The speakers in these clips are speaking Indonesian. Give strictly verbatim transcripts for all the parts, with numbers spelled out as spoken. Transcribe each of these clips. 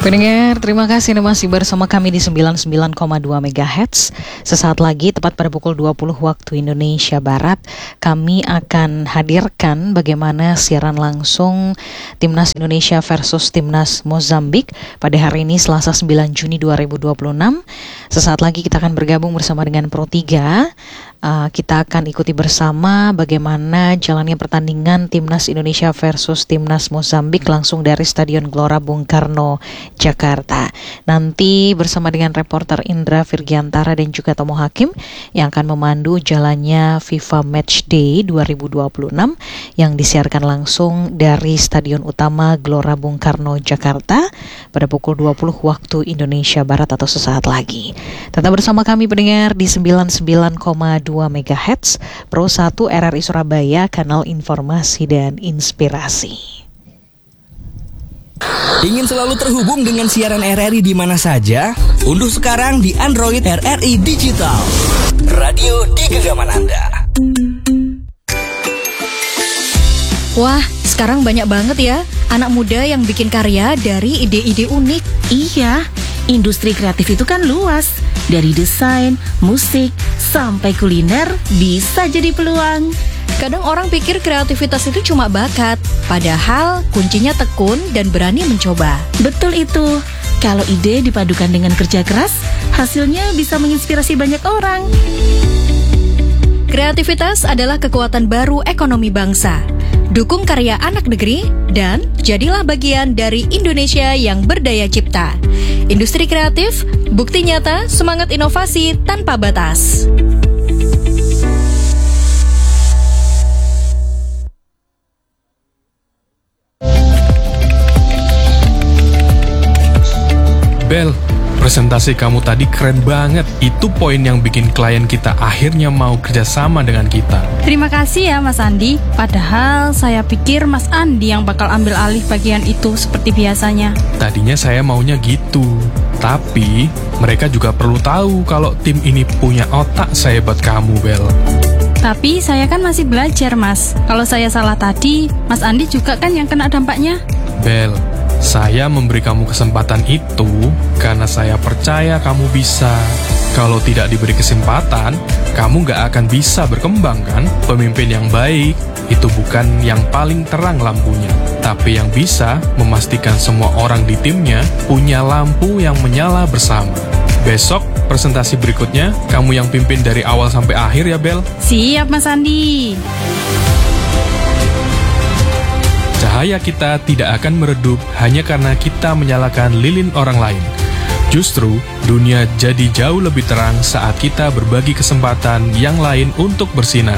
Pendengar, terima kasih Anda masih bersama kami di sembilan puluh sembilan koma dua megahertz. Sesaat lagi, tepat pada pukul dua puluh waktu Indonesia Barat, kami akan hadirkan bagaimana siaran langsung Timnas Indonesia versus Timnas Mozambik pada hari ini Selasa sembilan Juni dua ribu dua puluh enam. Sesaat lagi kita akan bergabung bersama dengan Pro tiga. Uh, kita akan ikuti bersama bagaimana jalannya pertandingan Timnas Indonesia versus Timnas Mozambik langsung dari Stadion Gelora Bung Karno, Jakarta. Nanti bersama dengan reporter Indra Virgiantara dan juga Tomo Hakim yang akan memandu jalannya FIFA Matchday dua ribu dua puluh enam yang disiarkan langsung dari Stadion Utama Gelora Bung Karno, Jakarta pada pukul dua puluh waktu Indonesia Barat atau sesaat lagi. Tetap bersama kami pendengar di sembilan puluh sembilan koma dua megahertz, Pro satu R R I Surabaya, kanal informasi dan inspirasi. Ingin selalu terhubung dengan siaran R R I di mana saja? Unduh sekarang di Android R R I Digital. Radio di genggaman Anda. Wah, sekarang banyak banget ya anak muda yang bikin karya dari ide-ide unik. Iya, industri kreatif itu kan luas. Dari desain, musik, sampai kuliner bisa jadi peluang. Kadang orang pikir kreativitas itu cuma bakat, padahal kuncinya tekun dan berani mencoba. Betul itu. Kalau ide dipadukan dengan kerja keras, hasilnya bisa menginspirasi banyak orang. Kreativitas adalah kekuatan baru ekonomi bangsa. Dukung karya anak negeri dan jadilah bagian dari Indonesia yang berdaya cipta. Industri kreatif, bukti nyata semangat inovasi tanpa batas. Bel, presentasi kamu tadi keren banget. Itu poin yang bikin klien kita akhirnya mau kerjasama dengan kita. Terima kasih ya Mas Andi. Padahal saya pikir Mas Andi yang bakal ambil alih bagian itu seperti biasanya. Tadinya saya maunya gitu. Tapi mereka juga perlu tahu kalau tim ini punya otak sehebat kamu, Bel. Tapi saya kan masih belajar, Mas. Kalau saya salah tadi, Mas Andi juga kan yang kena dampaknya. Bel, saya memberi kamu kesempatan itu karena saya percaya kamu bisa. Kalau tidak diberi kesempatan, kamu gak akan bisa berkembang kan? Pemimpin yang baik itu bukan yang paling terang lampunya, tapi yang bisa memastikan semua orang di timnya punya lampu yang menyala bersama. Besok presentasi berikutnya, kamu yang pimpin dari awal sampai akhir ya, Bel. Siap, Mas Andi. Cahaya kita tidak akan meredup hanya karena kita menyalakan lilin orang lain. Justru, dunia jadi jauh lebih terang saat kita berbagi kesempatan yang lain untuk bersinar.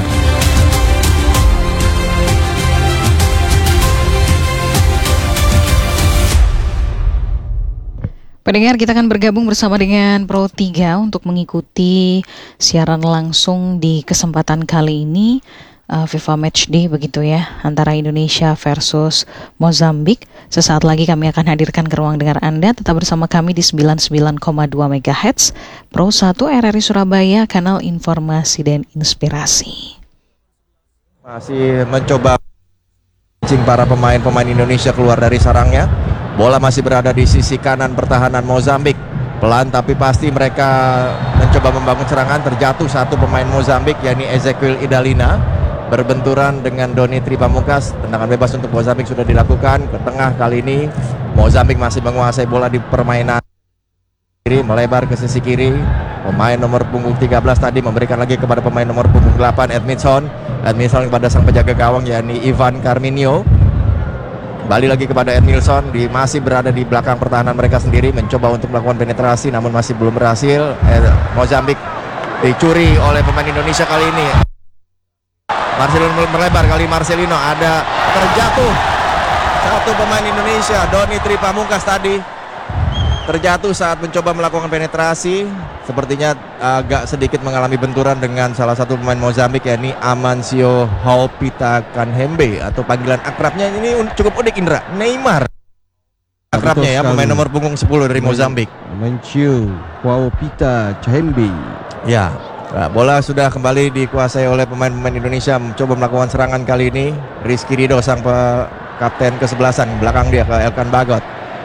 Pendengar, kita akan bergabung bersama dengan Pro tiga untuk mengikuti siaran langsung di kesempatan kali ini. Uh, FIFA Matchday begitu ya, antara Indonesia versus Mozambik. Sesaat lagi kami akan hadirkan ke ruang dengar Anda. Tetap bersama kami di sembilan puluh sembilan koma dua megahertz, Pro satu R R I Surabaya, kanal informasi dan inspirasi. Masih mencoba mancing para pemain-pemain Indonesia keluar dari sarangnya. Bola masih berada di sisi kanan pertahanan Mozambik. Pelan tapi pasti mereka mencoba membangun serangan. Terjatuh satu pemain Mozambik, yakni Ezequiel Idalina, berbenturan dengan Doni Tripamungkas. Tendangan bebas untuk Mozambik sudah dilakukan. Ke tengah kali ini Mozambik masih menguasai bola di permainan kiri, melebar ke sisi kiri. Pemain nomor punggung tiga belas tadi memberikan lagi kepada pemain nomor punggung delapan, Edmilson. Edmilson kepada sang penjaga gawang, yakni Ivan Carminio. Kembali lagi kepada Edmilson, di, masih berada di belakang pertahanan mereka sendiri, mencoba untuk melakukan penetrasi namun masih belum berhasil. eh, Mozambik dicuri oleh pemain Indonesia kali ini. Marcelino melebar, kali Marcelino ada terjatuh satu pemain Indonesia, Doni Tripamungkas tadi terjatuh saat mencoba melakukan penetrasi. Sepertinya agak sedikit mengalami benturan dengan salah satu pemain Mozambik, yakni Amancio Haupita Kanhembe, atau panggilan akrabnya ini cukup unik, Indra, Neymar akrabnya ya, pemain nomor punggung sepuluh dari Mozambik, Amancio Haupita Kanhembe. Ya, nah, bola sudah kembali dikuasai oleh pemain-pemain Indonesia. Mencoba melakukan serangan kali ini Rizky Ridho, sang kapten kesebelasan, belakang dia ke Elkan Bagot.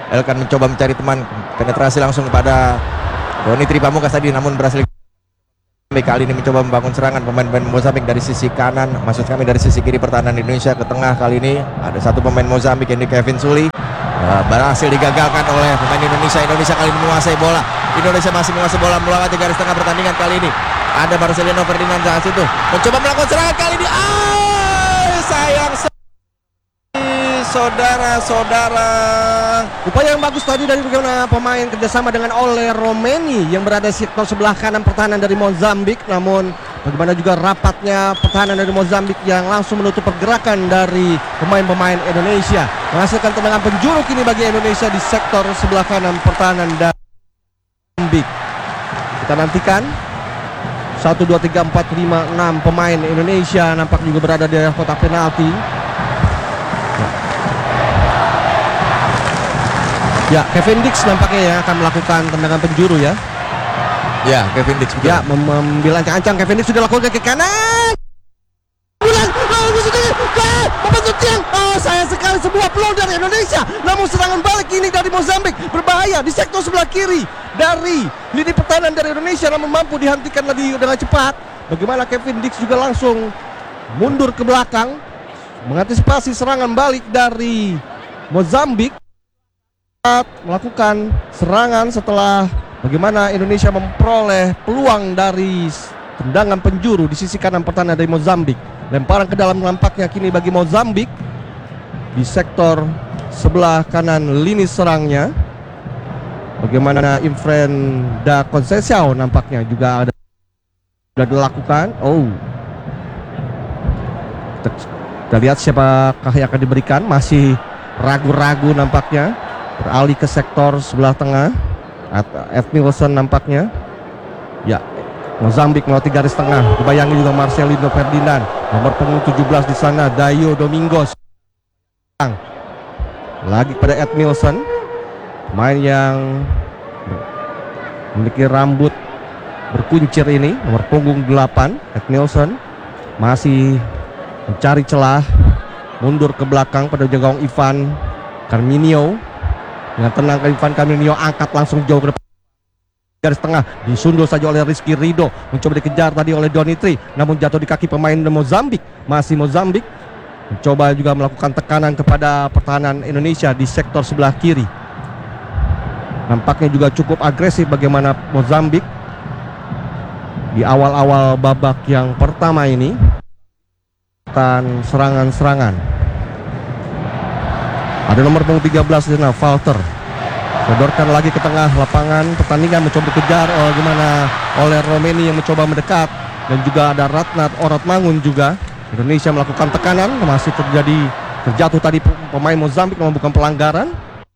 Elkan mencoba mencari teman, penetrasi langsung kepada Doni Tripamungkas tadi, namun berhasil. Kali ini mencoba membangun serangan pemain-pemain Mozambik dari sisi kanan, maksud kami dari sisi kiri pertahanan Indonesia ke tengah. Kali ini ada satu pemain Mozambik, ini Kevin Suli, uh, berhasil digagalkan oleh pemain Indonesia. Indonesia kali ini menguasai bola. Indonesia masih menguasai bola melewati garis tengah pertandingan. Kali ini ada Marcelino Ferdinand saat itu mencoba melakukan serangan. Kali ini ah, sayang sekali saudara-saudara. Upaya yang bagus tadi dari bagaimana pemain kerjasama dengan Ole Romeni yang berada di sektor sebelah kanan pertahanan dari Mozambik. Namun bagaimana juga rapatnya pertahanan dari Mozambik yang langsung menutup pergerakan dari pemain-pemain Indonesia, menghasilkan tendangan penjuru kini bagi Indonesia di sektor sebelah kanan pertahanan dari Mozambik. Kita nantikan satu, dua, tiga, empat, lima, enam pemain Indonesia nampak juga berada di kotak penalti. Ya, Kevin Dix nampaknya ya akan melakukan tendangan penjuru ya. Ya, Kevin Dix betul. Ya, mem mengambil ancang-ancang. Kevin Dix sudah lakukan ke kanan. Bulan, oh, sudah, membentuk tiang. Oh, sayang sekali sebuah peluang dari Indonesia. Namun serangan balik ini dari Mozambik berbahaya di sektor sebelah kiri dari lini pertahanan dari Indonesia, namun mampu dihentikan lagi dengan cepat. Bagaimana Kevin Dix juga langsung mundur ke belakang mengantisipasi serangan balik dari Mozambik. Melakukan serangan setelah bagaimana Indonesia memperoleh peluang dari tendangan penjuru di sisi kanan pertahanan dari Mozambik. Lemparan ke dalam nampaknya kini bagi Mozambik di sektor sebelah kanan lini serangnya. Bagaimana Infren da Conceição nampaknya juga ada sudah dilakukan. Oh, kita, kita lihat siapakah yang akan diberikan. Masih ragu-ragu nampaknya. Beralih ke sektor sebelah tengah. Ed Milson nampaknya. Ya, Mozambik melewati garis tengah. Dibayangi juga Marcelino Ferdinand. Nomor punggung tujuh belas di sana Dayo Domingos. Lagi pada Ed Milson, pemain yang memiliki rambut berkuncir ini, nomor punggung delapan. Ed Milson masih mencari celah, mundur ke belakang pada gawang Ivan Carminio. Dengan tenang Ivan Carminio angkat langsung jauh ke depan garis tengah, disundul saja oleh Rizky Ridho, mencoba dikejar tadi oleh Donitri, namun jatuh di kaki pemain Mozambik. Masih Mozambik mencoba juga melakukan tekanan kepada pertahanan Indonesia di sektor sebelah kiri. Nampaknya juga cukup agresif bagaimana Mozambik di awal-awal babak yang pertama ini, dan serangan-serangan. Ada nomor punggung tiga belas di sana, Walter. Sodorkan lagi ke tengah lapangan pertandingan, mencoba dikejar oleh gimana oleh Romeni yang mencoba mendekat, dan juga ada Ratnat Oratmangun juga. Indonesia melakukan tekanan, masih terjadi terjatuh tadi pemain Mozambik namun bukan pelanggaran.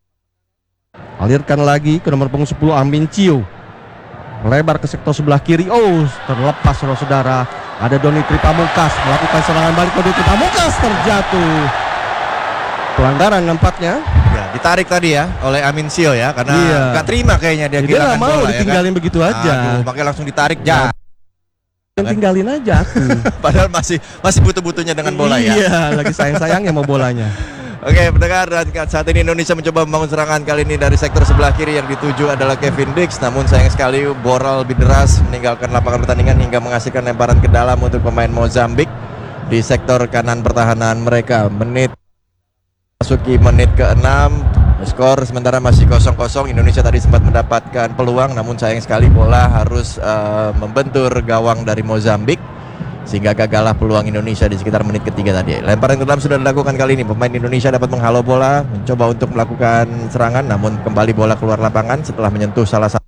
Alirkan lagi ke nomor punggung sepuluh Amin Cio. Melebar ke sektor sebelah kiri. Oh, terlepas saudara-saudara. Ada Doni Tripamungkas melakukan serangan balik. Doni Tripamungkas terjatuh. Pelanggaran nampaknya. Ya, ditarik tadi ya oleh Amin Cio ya, karena iya. Gak terima kayaknya dia kehilangan bola. Dia mau ditinggalin ya kan? begitu aja. Aduh, makanya langsung ditarik ya. Dan tinggalin aja aku. Padahal masih masih butuh-butuhnya dengan bola ya. Iya, lagi sayang-sayangnya mau bolanya. Oke, pendengar, saat ini Indonesia mencoba membangun serangan kali ini dari sektor sebelah kiri. Yang dituju adalah Kevin Dix, namun sayang sekali Boral lebih deras meninggalkan lapangan pertandingan hingga menghasilkan lemparan ke dalam untuk pemain Mozambik di sektor kanan pertahanan mereka. Menit masuki menit ke-enam, skor sementara masih kosong kosong. Indonesia tadi sempat mendapatkan peluang, namun sayang sekali bola harus uh, membentur gawang dari Mozambik sehingga gagallah peluang Indonesia di sekitar menit ketiga tadi. Lemparan ke dalam sudah dilakukan kali ini. Pemain Indonesia dapat menghalau bola, mencoba untuk melakukan serangan, namun kembali bola keluar lapangan setelah menyentuh salah satu.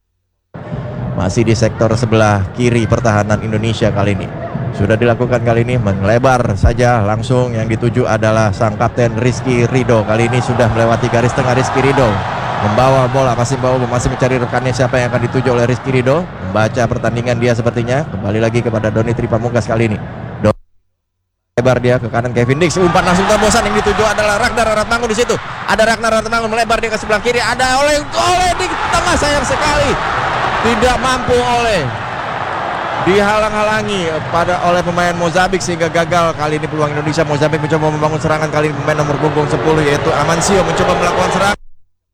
Masih di sektor sebelah kiri pertahanan Indonesia kali ini. Sudah dilakukan kali ini, melebar saja langsung. Yang dituju adalah sang kapten Rizky Ridho. Kali ini sudah melewati garis tengah. Rizky Ridho membawa bola, masih bawa, masih mencari rekannya siapa yang akan dituju oleh Rizky Ridho. Membaca pertandingan dia sepertinya. Kembali lagi kepada Doni Tripamungkas kali ini. Doni lebar dia ke kanan Kevin Dix. Umpan langsung terobosan, yang dituju adalah Ragnar Oratmangun di situ. Ada Ragnar Oratmangun melebar dia ke sebelah kiri. Ada oleh oleh di tengah, sayang sekali tidak mampu oleh. Dihalang-halangi pada oleh pemain Mozambik sehingga gagal kali ini peluang Indonesia. Mozambik mencoba membangun serangan kali ini pemain nomor punggung sepuluh yaitu Amancio mencoba melakukan serangan.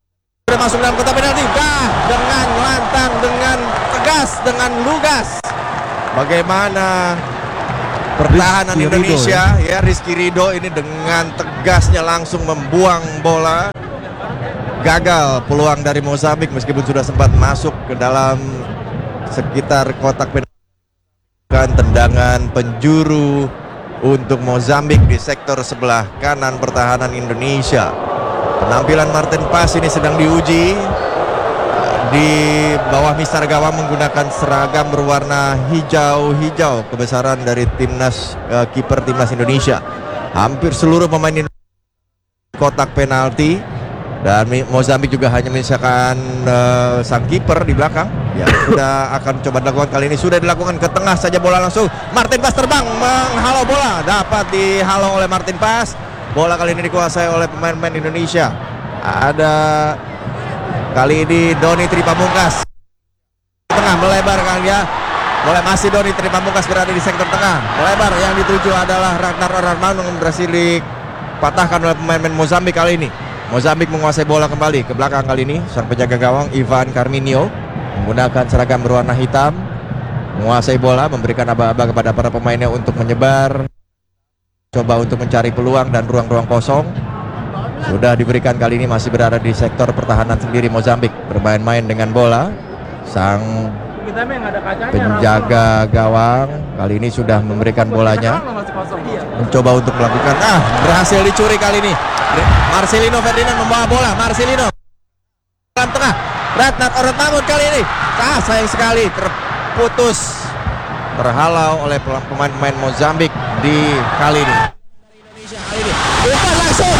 sudah masuk dalam kotak penalti. Dah dengan lantang, dengan tegas, dengan lugas. Bagaimana pertahanan Rizky Indonesia Ridho, ya. ya Rizky Ridho ini dengan tegasnya langsung membuang bola. Gagal peluang dari Mozambik meskipun sudah sempat masuk ke dalam sekitar kotak penalti. Tendangan penjuru untuk Mozambik di sektor sebelah kanan pertahanan Indonesia. Penampilan Martin Paes ini sedang diuji di bawah mistar gawang menggunakan seragam berwarna hijau-hijau, kebesaran dari timnas uh, kiper timnas Indonesia. Hampir seluruh pemain Indonesia kotak penalti dan Mozambik juga hanya menyisakan uh, sang kiper di belakang. Ya, sudah akan coba dilakukan kali ini, sudah dilakukan ke tengah saja bola langsung. Martin Paes terbang menghalau bola, dapat dihalau oleh Martin Paes. Bola kali ini dikuasai oleh pemain-pemain Indonesia. Ada kali ini Doni Tripamungkas tengah melebar kan ya. Boleh masih Doni Tripamungkas berada di sektor tengah. Melebar, yang dituju adalah Ragnar Orarman yang berhasil dipatahkan oleh pemain-pemain Mozambik kali ini. Mozambik menguasai bola kembali ke belakang kali ini. Sang penjaga gawang Ivan Carminho menggunakan seragam berwarna hitam, menguasai bola, memberikan aba-aba kepada para pemainnya untuk menyebar, coba untuk mencari peluang dan ruang-ruang kosong. Sudah diberikan kali ini, masih berada di sektor pertahanan sendiri Mozambik, bermain-main dengan bola. Sang penjaga gawang kali ini sudah memberikan bolanya, mencoba untuk melakukan, ah berhasil dicuri kali ini. Marcelino Ferdinand membawa bola, Marcelino dalam tengah, Ratnat Orotmangun kali ini, ah sayang sekali terputus, terhalau oleh pemain-pemain Mozambik di kali ini. Indonesia kali ini, bukan langsung,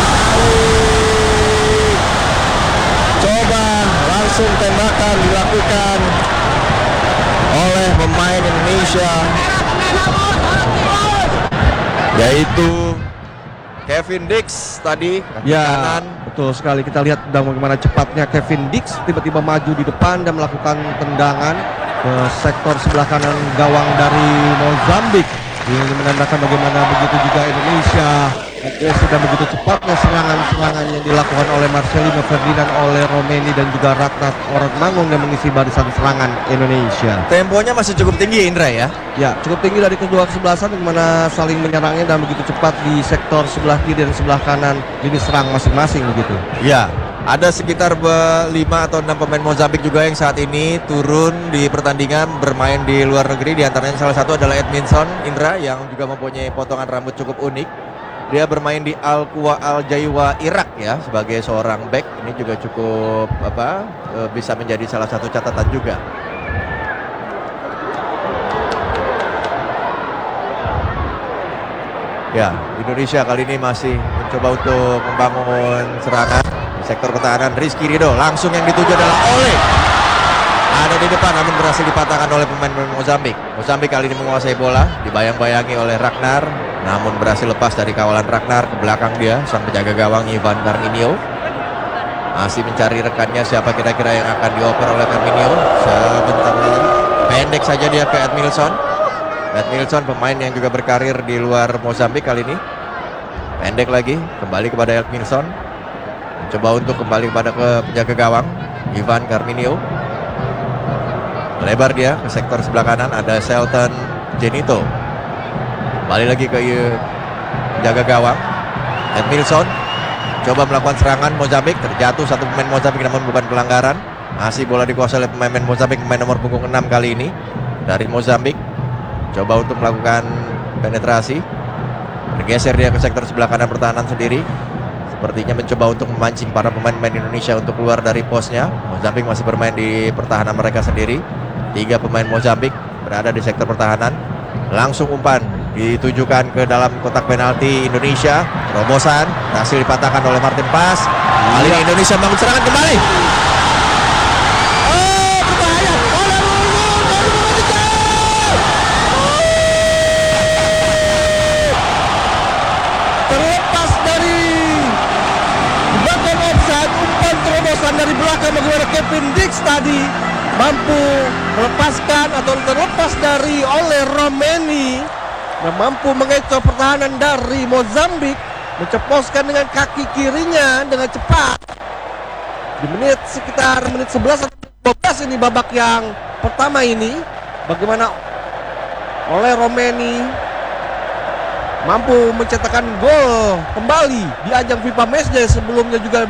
coba langsung tembakan dilakukan oleh pemain Indonesia, yaitu Kevin Dix tadi kaki ya, kanan. Betul sekali, kita lihat bagaimana cepatnya Kevin Dix tiba-tiba maju di depan dan melakukan tendangan ke sektor sebelah kanan gawang dari Mozambik. Ini menandakan bagaimana begitu juga Indonesia agresi dan begitu cepatnya serangan-serangan yang dilakukan oleh Marcelino Ferdinand, oleh Romeni dan juga Ratnat Orotmangun yang mengisi barisan serangan Indonesia. Temponya masih cukup tinggi Indra ya. Ya, cukup tinggi dari kedua kesebelasan, bagaimana saling menyerangnya dan begitu cepat di sektor sebelah kiri dan sebelah kanan lini serang masing-masing begitu. Ya, ada sekitar lima atau enam pemain Mozambik juga yang saat ini turun di pertandingan bermain di luar negeri. Di antaranya salah satu adalah Edmilson Indra yang juga mempunyai potongan rambut cukup unik. Dia bermain di Al-Quwa Al-Jaiwa Irak ya, sebagai seorang back. Ini juga cukup apa bisa menjadi salah satu catatan juga. Ya, Indonesia kali ini masih mencoba untuk membangun serangan di sektor pertahanan. Rizky Ridho langsung yang dituju adalah Ole, ada di depan namun berhasil dipatahkan oleh pemain Mozambik. Mozambik kali ini menguasai bola, dibayang-bayangi oleh Ragnar, namun berhasil lepas dari kawalan Ragnar. Ke belakang dia sang penjaga gawang Ivan Carminho masih mencari rekannya, siapa kira-kira yang akan dioper oleh Carminho. Sebentar lagi pendek saja dia ke Edmilson. Edmilson pemain yang juga berkarir di luar Mozambik kali ini. Pendek lagi kembali kepada Edmilson, mencoba untuk kembali kepada ke penjaga gawang Ivan Carminho. Melebar dia ke sektor sebelah kanan, ada Shelton Genito. Kembali lagi ke penjaga gawang Edmilson, coba melakukan serangan Mozambik, terjatuh satu pemain Mozambik namun bukan pelanggaran. Masih bola dikuasai oleh pemain Mozambik, pemain nomor punggung enam kali ini dari Mozambik. Coba untuk melakukan penetrasi, bergeser dia ke sektor sebelah kanan pertahanan sendiri. Sepertinya mencoba untuk memancing para pemain-pemain Indonesia untuk keluar dari posnya. Mozambik masih bermain di pertahanan mereka sendiri. Tiga pemain Mozambik berada di sektor pertahanan. Langsung umpan ditujukan ke dalam kotak penalti Indonesia. Terobosan berhasil dipatahkan oleh Martin Paes. Kali ini Indonesia bangun serangan kembali. Oh, berbahaya. Terlepas dari bagian offside, umpan terobosan dari belakang bagaimana Kevin Dix tadi mampu melepaskan atau terlepas dari oleh Romeni dan mampu mengecoh pertahanan dari Mozambik, menceposkan dengan kaki kirinya dengan cepat. Di menit sekitar menit sebelas atau dua belas ini babak yang pertama ini, bagaimana oleh Romeni mampu mencetakkan gol kembali di ajang FIFA Matchday, sebelumnya juga